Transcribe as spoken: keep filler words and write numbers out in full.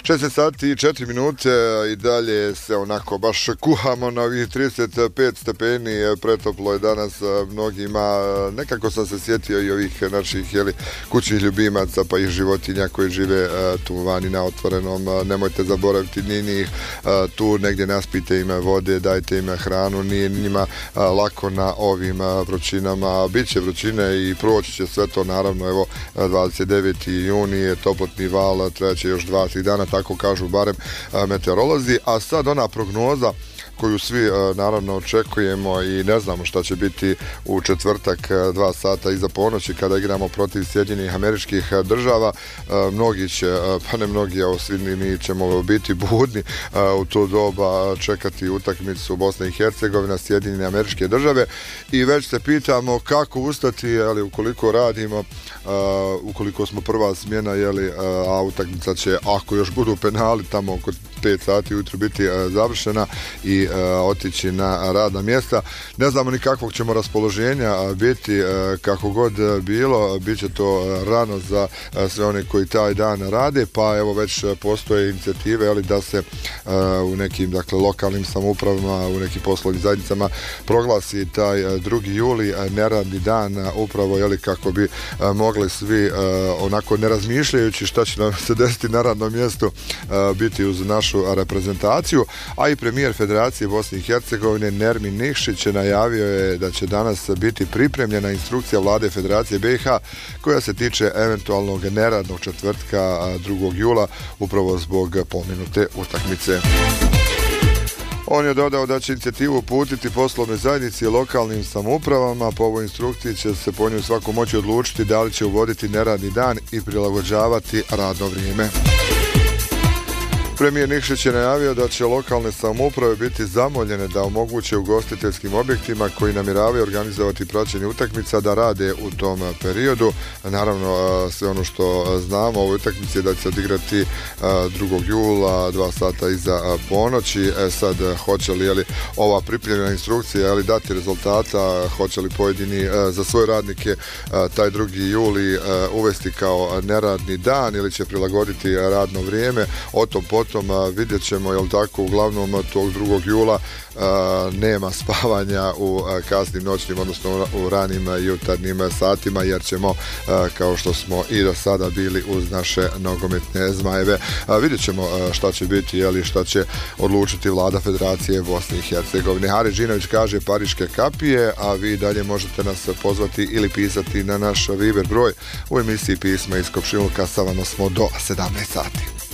šesnaest sati i četiri minute i dalje se onako baš kuhamo na ovih trideset pet stepeni, pretoplo je danas mnogima. Nekako sam se sjetio i ovih naših jeli, kućnih ljubimaca pa i životinja koji žive tu vani na otvorenom. Nemojte zaboraviti ni njih tu negdje, naspite im vode, dajte im hranu, nije njima lako na ovim vrućinama. Biće vrućine i proći će sve to, naravno. Evo dvadeset deveti juni je toplotni val, treće još dva tri dana, tako kažu barem meteorolozi. A sad ona prognoza koju svi naravno očekujemo i ne znamo šta će biti u četvrtak dva sata iza ponoći kada igramo protiv Sjedinjenih Američkih Država. Mnogi će, pa ne mnogi, a svi mi ćemo biti budni u to doba čekati utakmicu Bosna i Hercegovina, Sjedinjene Američke Države i već se pitamo kako ustati, ali ukoliko radimo, ukoliko smo prva smjena, jeli, a utakmica će, ako još budu penali, tamo oko pet sati ujutro biti završena i otići na radna mjesta. Ne znamo ni kakvog ćemo raspoloženja biti, kako god bilo, bit će to rano za sve one koji taj dan rade, pa evo već postoje inicijative, jeli, da se u nekim, dakle, lokalnim samoupravama, u nekim poslovnim zajednicama proglasi taj drugi juli neradni dan, upravo, jeli, kako bi mogli svi onako ne razmišljajući šta će nam se desiti na radnom mjestu biti uz našu reprezentaciju. A i premijer Federacije Bosne i Hercegovine Nermin Nikšić najavio je da će danas biti pripremljena instrukcija vlade Federacije B i H koja se tiče eventualnog neradnog četvrtka drugog jula upravo zbog pomenute utakmice. On je dodao da će inicijativu uputiti poslovne zajednici i lokalnim samoupravama. Po ovoj instrukciji će se po njoj svako moći odlučiti da li će uvoditi neradni dan i prilagođavati radno vrijeme. Premijer Nikšić je najavio da će lokalne samouprave biti zamoljene da omoguće ugostiteljskim objektima koji namjeravaju organizovati praćenje utakmica da rade u tom periodu. Naravno, sve ono što znamo o ovoj utakmici je da će se odigrati drugog jula, dva sata iza ponoći. E sad, hoće li, jeli, ova pripremljena instrukcija, jeli, dati rezultata, hoće li pojedini za svoje radnike taj drugi juli uvesti kao neradni dan ili će prilagoditi radno vrijeme, o tom potom vidjet ćemo, jel tako. Uglavnom tog drugog jula a, nema spavanja u a, kasnim noćnim, odnosno u ranim jutarnjim satima, jer ćemo, a, kao što smo i do sada bili uz naše nogometne zmajeve, a, vidjet ćemo a, šta će biti, jeli, šta će odlučiti vlada Federacije Bosne i Hercegovine. Haris Đinović kaže pariške kapije, a vi dalje možete nas pozvati ili pisati na naš Viber broj u emisiji Pisma iz Komšiluka. Sa vama smo do sedamnaest sati.